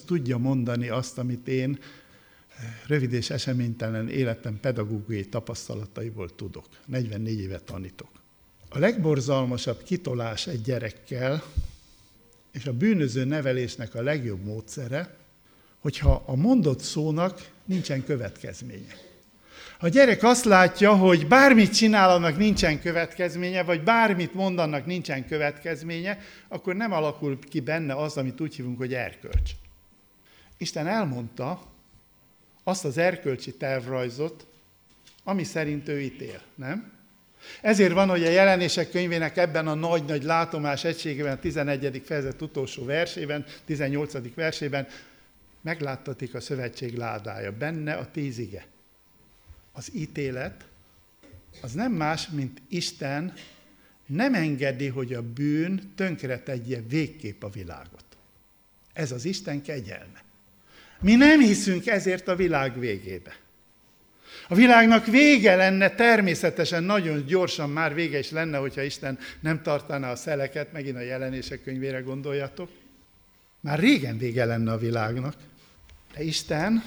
tudja mondani azt, amit én rövid és eseménytelen életem pedagógiai tapasztalataiból tudok. 44 éve tanítok. A legborzalmasabb kitolás egy gyerekkel, és a bűnöző nevelésnek a legjobb módszere, hogyha a mondott szónak nincsen következménye. Ha a gyerek azt látja, hogy bármit csinál, annak nincsen következménye, vagy bármit mond, annak nincsen következménye, akkor nem alakul ki benne az, amit úgy hívunk, hogy erkölcs. Isten elmondta azt az erkölcsi tervrajzot, ami szerint ő ítél, nem? Ezért van, hogy a Jelenések könyvének ebben a nagy-nagy látomás egységében, a 11. fejezet utolsó versében, 18. versében megláttatik a szövetség ládája, benne a 10 ige. Az ítélet az nem más, mint Isten nem engedi, hogy a bűn tönkretegye végképp a világot. Ez az Isten kegyelme. Mi nem hiszünk ezért a világ végébe. A világnak vége lenne, természetesen nagyon gyorsan már vége is lenne, hogyha Isten nem tartaná a szeleket, megint a Jelenések könyvére gondoljatok. Már régen vége lenne a világnak, de Isten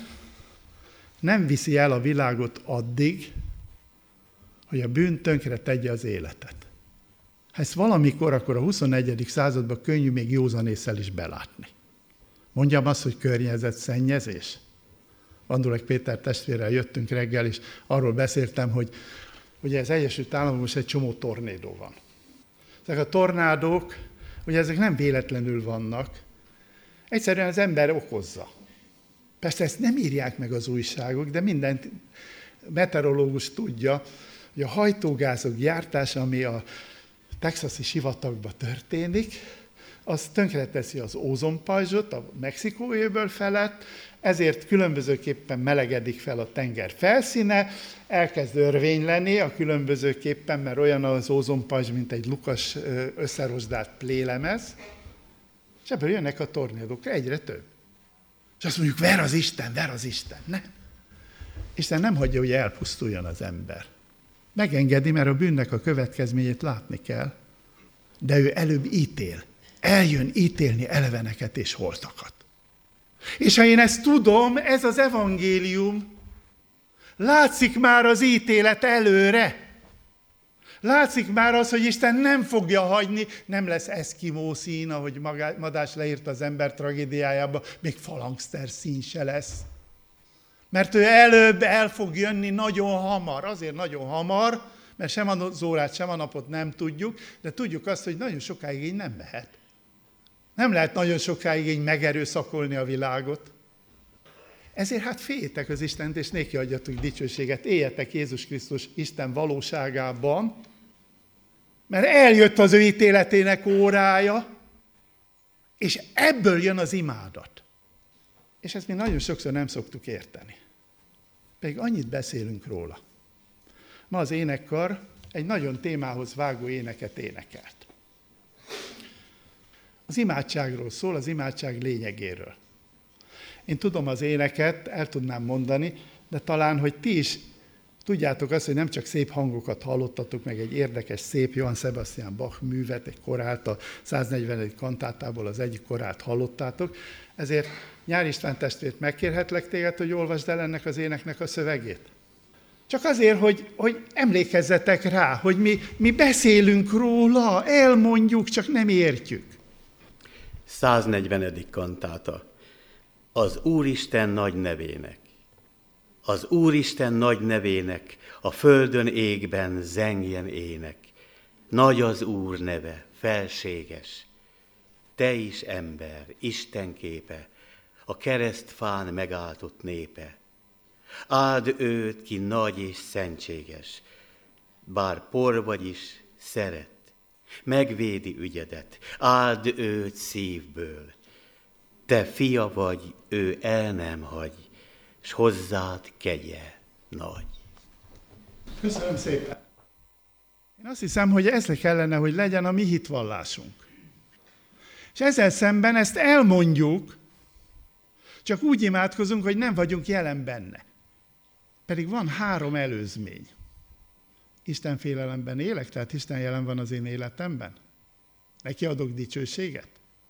nem viszi el a világot addig, hogy a bűn tönkre tegye az életet. Ha ezt valamikor, akkor a 21. században könnyű még józanésszel is belátni. Mondjam azt, hogy környezetszennyezés. Vandulek Péter testvérrel jöttünk reggel, és arról beszéltem, hogy ugye az Egyesült Államokban most egy csomó tornádó van. Ezek a tornádók, ugye ezek nem véletlenül vannak, egyszerűen az ember okozza. Persze ezt nem írják meg az újságok, de minden meteorológus tudja, hogy a hajtógázok gyártása, ami a texasi sivatagban történik, az tönkreteszi az ózonpajzsot a Mexikói-öböl felett, ezért különbözőképpen melegedik fel a tenger felszíne, elkezd örvényleni a különbözőképpen, mert olyan az ózonpajzs, mint egy lukas összerozdált plélemez, és ebből jönnek a tornádók, egyre több. És azt mondjuk, ver az Isten, ver az Isten. Nem. Isten nem hagyja, hogy elpusztuljon az ember. Megengedi, mert a bűnnek a következményét látni kell, de ő előbb ítél. Eljön ítélni eleveneket és holtakat. És ha én ezt tudom, ez az evangélium, látszik már az ítélet előre. Látszik már az, hogy Isten nem fogja hagyni, nem lesz eszkimó szín, ahogy Madás leírta az ember tragédiájába, még falangszter szín se lesz. Mert ő előbb el fog jönni nagyon hamar, azért nagyon hamar, mert sem az órát, sem a napot nem tudjuk, de tudjuk azt, hogy nagyon sokáig így nem mehet. Nem lehet nagyon sokáig így megerőszakolni a világot. Ezért hát féljétek az Istent, és néki adjatok dicsőséget, éljetek Jézus Krisztus Isten valóságában, mert eljött az ő ítéletének órája, és ebből jön az imádat. És ezt mi nagyon sokszor nem szoktuk érteni. Pedig annyit beszélünk róla. Ma az énekkar egy nagyon témához vágó éneket énekelt. Az imádságról szól, az imádság lényegéről. Én tudom az éneket, el tudnám mondani, de talán, hogy ti is tudjátok azt, hogy nem csak szép hangokat hallottatok, meg egy érdekes, szép Johann Sebastian Bach művet, egy korált, a 140. kantátából az egyik korált hallottátok, ezért Nyár István testvért megkérhetlek téged, hogy olvasd el ennek az éneknek a szövegét. Csak azért, hogy emlékezzetek rá, hogy mi beszélünk róla, elmondjuk, csak nem értjük. 140. kantáta. Az Úristen nagy nevének. Az Úristen nagy nevének, a földön égben zengjen ének. Nagy az Úr neve, felséges. Te is ember, Isten képe, a keresztfán megáltott népe. Áld őt, ki nagy és szentséges, bár por vagy is, szeret. Megvédi ügyedet, áld őt szívből. Te fia vagy, ő el nem hagy, s hozzád kegye nagy. Köszönöm szépen. Én azt hiszem, hogy ez kellene, hogy legyen a mi hitvallásunk. És ezzel szemben ezt elmondjuk, csak úgy imádkozunk, hogy nem vagyunk jelen benne. Pedig van 3 előzmény. Isten félelemben élek, tehát Isten jelen van az én életemben. Neki adok dicsőséget.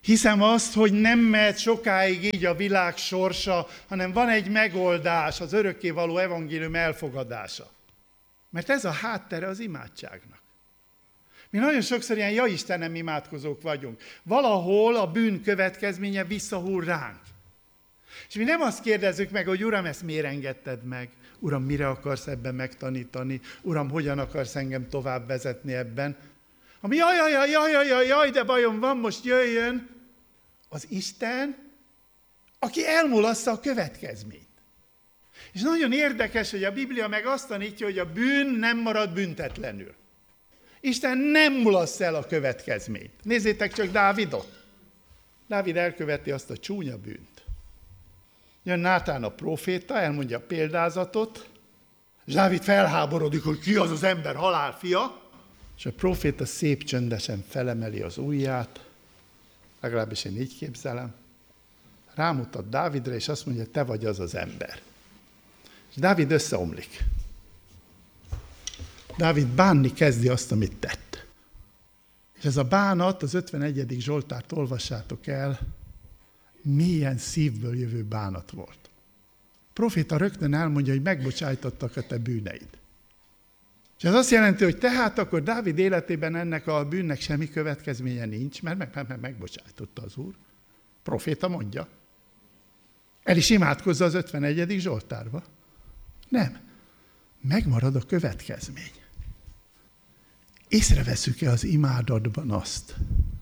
Hiszem azt, hogy nem mehet sokáig így a világ sorsa, hanem van egy megoldás, az örökkévaló evangélium elfogadása. Mert ez a háttere az imádságnak. Mi nagyon sokszor ilyen ja Istenem imádkozók vagyunk. Valahol a bűn következménye visszahúr ránk. És mi nem azt kérdezzük meg, hogy Uram, ezt miért engedted meg? Uram, mire akarsz ebben megtanítani? Uram, hogyan akarsz engem tovább vezetni ebben? Ami jaj, de bajom van, most jöjjön az Isten, aki elmulassza a következményt. És nagyon érdekes, hogy a Biblia meg azt tanítja, hogy a bűn nem marad büntetlenül. Isten nem mulassza el a következményt. Nézzétek csak Dávidot. Dávid elköveti azt a csúnya bűnt. Jön Nátán a próféta, elmondja a példázatot, és Dávid felháborodik, hogy ki az az ember halálfia, és a próféta szép csöndesen felemeli az ujját, legalábbis én így képzelem, rámutat Dávidra, és azt mondja, te vagy az az ember. És Dávid összeomlik. Dávid bánni kezdi azt, amit tett. És ez a bánat, az 51. Zsoltárt olvassátok el, milyen szívből jövő bánat volt. A proféta rögtön elmondja, hogy megbocsájtottak a te bűneid. És ez azt jelenti, hogy tehát akkor Dávid életében ennek a bűnnek semmi következménye nincs, mert megbocsájtotta az Úr. A proféta mondja. El is imádkozza az 51. Zsoltárba. Nem. Megmarad a következmény. Észreveszük-e az imádatban azt,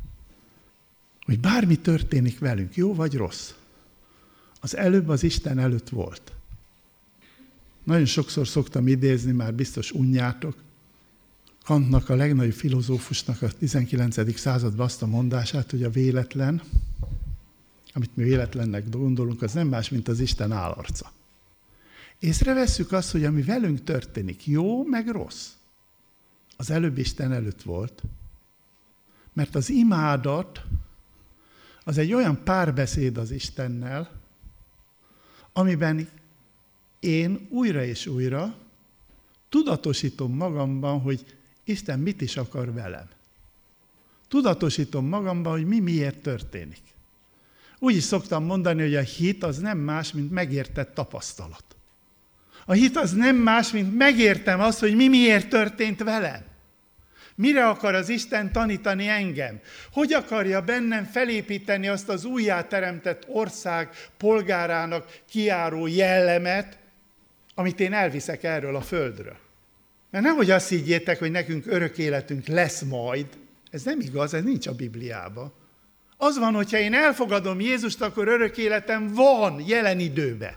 hogy bármi történik velünk, jó vagy rossz, az előbb az Isten előtt volt. Nagyon sokszor szoktam idézni, már biztos unjátok, Kantnak, a legnagyobb filozófusnak a 19. században azt a mondását, hogy a véletlen, amit mi véletlennek gondolunk, az nem más, mint az Isten állarca. Észrevesszük azt, hogy ami velünk történik, jó meg rossz, az előbb Isten előtt volt, mert az imádat az egy olyan párbeszéd az Istennel, amiben én újra és újra tudatosítom magamban, hogy Isten mit is akar velem. Tudatosítom magamban, hogy mi miért történik. Úgy is szoktam mondani, hogy a hit az nem más, mint megértett tapasztalat. A hit az nem más, mint megértem azt, hogy mi miért történt velem. Mire akar az Isten tanítani engem? Hogy akarja bennem felépíteni azt az újjáteremtett ország polgárának kijáró jellemet, amit én elviszek erről a földről? Mert nehogy azt higgyétek, hogy nekünk örök életünk lesz majd. Ez nem igaz, ez nincs a Bibliában. Az van, hogyha én elfogadom Jézust, akkor örök életem van jelen időben.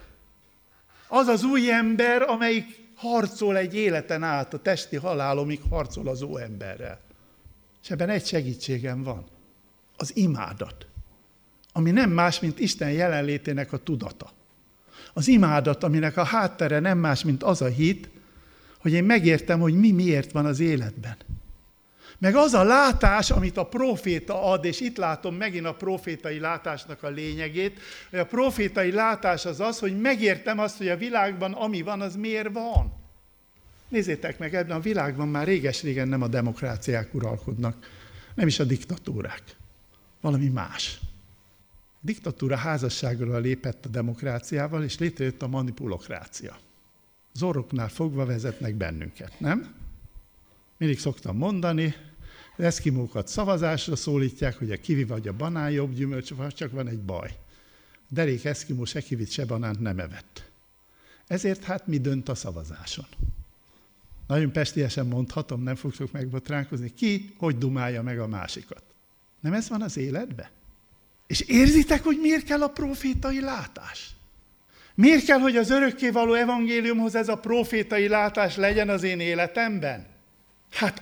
Az az új ember, amelyik harcol egy életen át, a testi halálomig harcol az óemberrel. És ebben egy segítségem van. Az imádat. Ami nem más, mint Isten jelenlétének a tudata. Az imádat, aminek a háttere nem más, mint az a hit, hogy én megértem, hogy mi miért van az életben. Meg az a látás, amit a próféta ad, és itt látom megint a prófétai látásnak a lényegét, hogy a prófétai látás az az, hogy megértem azt, hogy a világban ami van, az miért van. Nézzétek meg, ebben a világban már réges-régen nem a demokráciák uralkodnak, nem is a diktatúrák. Valami más. A diktatúra házasságra lépett a demokráciával, és létrejött a manipulokrácia. Az orroknál fogva vezetnek bennünket, nem? Mindig szoktam mondani, az eszkimókat szavazásra szólítják, hogy a kivi vagy a banán jobb gyümölcs, csak van egy baj. A derék eszkimó se kivit, se banánt nem evett. Ezért hát mi dönt a szavazáson? Nagyon pestiesen mondhatom, nem fogtok megbotránkozni, ki hogy dumálja meg a másikat. Nem ez van az életben? És érzitek, hogy miért kell a prófétai látás? Miért kell, hogy az örökkévaló evangéliumhoz ez a prófétai látás legyen az én életemben? Hát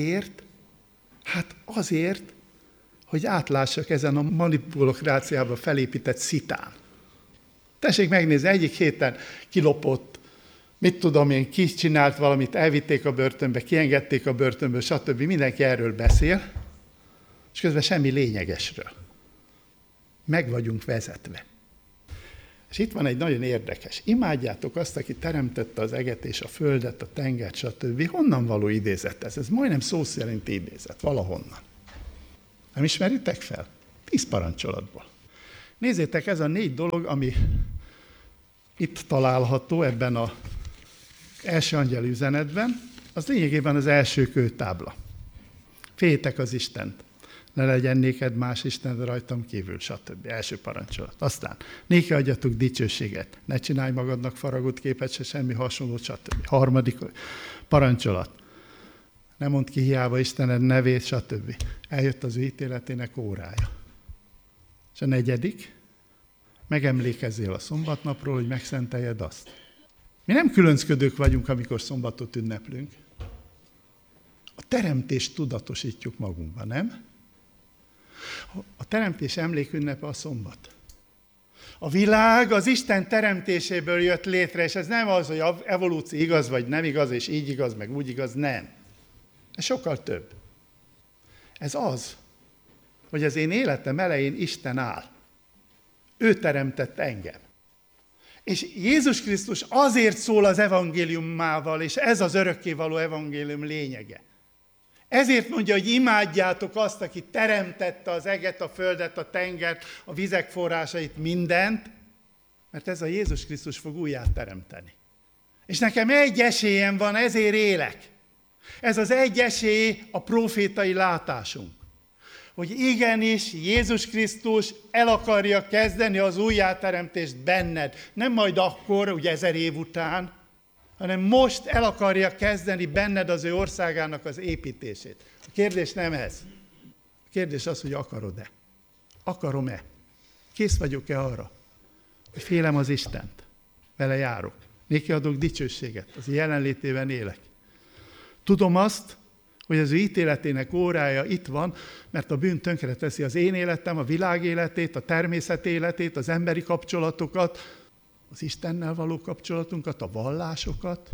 azért, hogy átlássak ezen a manipulokráciába felépített szitán. Tessék megnézni, egyik héten kilopott, mit tudom én, ki csinált valamit, elvitték a börtönbe, kiengedték a börtönből, stb. Mindenki erről beszél, és közben semmi lényegesről. Meg vagyunk vezetve. És itt van egy nagyon érdekes. Imádjátok azt, aki teremtette az eget és a földet, a tengert, stb. Honnan való idézet ez? Ez majdnem szó szerinti idézet, valahonnan. Nem ismeritek fel? 10 parancsolatból. Nézzétek, ez a 4 dolog, ami itt található ebben az első angyeli üzenetben, az lényegében az első kőtábla. Féljétek az Istent, ne legyen néked más Isten rajtam kívül, stb. Első parancsolat. Aztán néki adjatok dicsőséget, ne csinálj magadnak faragott képet, se semmi hasonló, stb. Harmadik parancsolat. Ne mondd ki hiába Istened nevét, stb. Eljött az ő ítéletének órája. És a 4. megemlékezzél a szombatnapról, hogy megszenteljed azt. Mi nem különcködők vagyunk, amikor szombatot ünneplünk. A teremtést tudatosítjuk magunkban, nem? A teremtés emlékünnepe a szombat. A világ az Isten teremtéséből jött létre, és ez nem az, hogy evolúció igaz vagy nem igaz, és így igaz, meg úgy igaz, nem. Ez sokkal több. Ez az, hogy az én életem elején Isten áll. Ő teremtett engem. És Jézus Krisztus azért szól az evangéliumával, és ez az örökkévaló evangélium lényege. Ezért mondja, hogy imádjátok azt, aki teremtette az eget, a földet, a tengert, a vizek forrásait, mindent, mert ez a Jézus Krisztus fog újjá teremteni. És nekem egy esélyem van, ezért élek. Ez az egy esély a profétai látásunk. Hogy igenis Jézus Krisztus el akarja kezdeni az újjáteremtést benned. Nem majd akkor, ugye 1000 év után, hanem most el akarja kezdeni benned az ő országának az építését. A kérdés nem ez. A kérdés az, hogy akarod-e. Akarom-e. Kész vagyok-e arra, hogy félem az Istent. Vele járok. Néki adok dicsőséget. Az jelenlétében élek. Tudom azt, hogy az ő ítéletének órája itt van, mert a bűn tönkreteszi az én életem, a világ életét, a természet életét, az emberi kapcsolatokat, az Istennel való kapcsolatunkat, a vallásokat.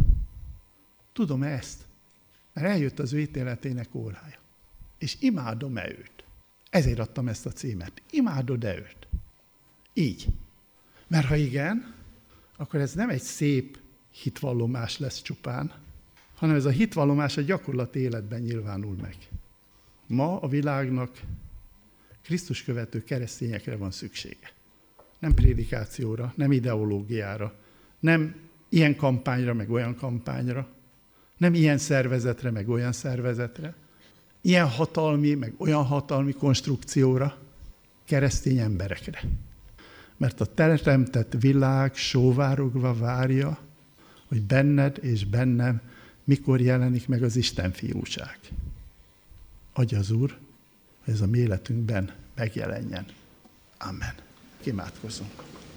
Tudom ezt, mert eljött az ő ítéletének órája. És imádom-e őt? Ezért adtam ezt a címet. Imádod-e őt? Így. Mert ha igen, akkor ez nem egy szép hitvallomás lesz csupán, hanem ez a hitvallomás a gyakorlati életben nyilvánul meg. Ma a világnak Krisztus követő keresztényekre van szüksége. Nem prédikációra, nem ideológiára, nem ilyen kampányra, meg olyan kampányra, nem ilyen szervezetre, meg olyan szervezetre, ilyen hatalmi, meg olyan hatalmi konstrukcióra, keresztény emberekre. Mert a teremtett világ sóvárogva várja, hogy benned és bennem mikor jelenik meg az Isten fiúság. Adja az Úr, hogy ez a mi életünkben megjelenjen. Amen. Imádkozzunk.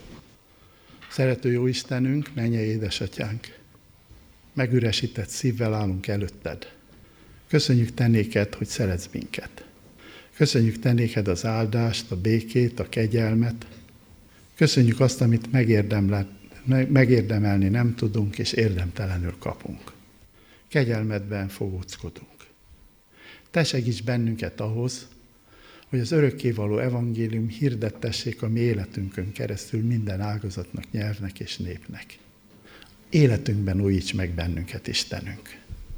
Szerető jó Istenünk, mennyei édesatyánk, megüresített szívvel állunk előtted. Köszönjük te néked, hogy szeretsz minket. Köszönjük te néked az áldást, a békét, a kegyelmet. Köszönjük azt, amit megérdemelni nem tudunk, és érdemtelenül kapunk. Kegyelmedben fogóckodunk. Te segíts bennünket ahhoz, hogy az örökkévaló evangélium hirdettessék a mi életünkön keresztül minden ágazatnak, nyelvnek és népnek. Életünkben újíts meg bennünket, Istenünk.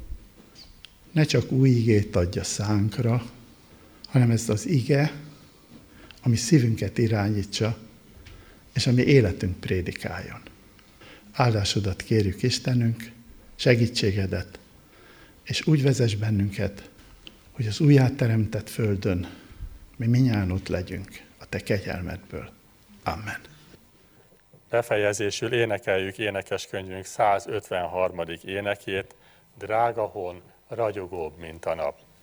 Ne csak új igét adja szánkra, hanem ez az ige, ami szívünket irányítsa, és ami életünk prédikáljon. Áldásodat kérjük, Istenünk, segítségedet, és úgy vezess bennünket, hogy az újjáteremtett földön mi mindnyájan ott legyünk a te kegyelmedből. Amen. Befejezésül énekeljük énekeskönyvünk 153. énekét, Drága hon, ragyogóbb, mint a nap.